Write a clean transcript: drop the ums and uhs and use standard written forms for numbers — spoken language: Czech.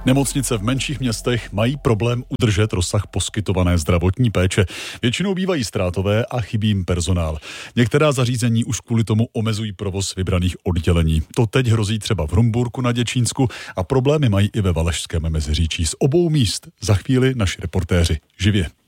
Nemocnice v menších městech mají problém udržet rozsah poskytované zdravotní péče. Většinou bývají ztrátové a chybí jim personál. Některá zařízení už kvůli tomu omezují provoz vybraných oddělení. To teď hrozí třeba v Rumburku na Děčínsku a problémy mají i ve Valašském Meziříčí. Z obou míst za chvíli naši reportéři živě.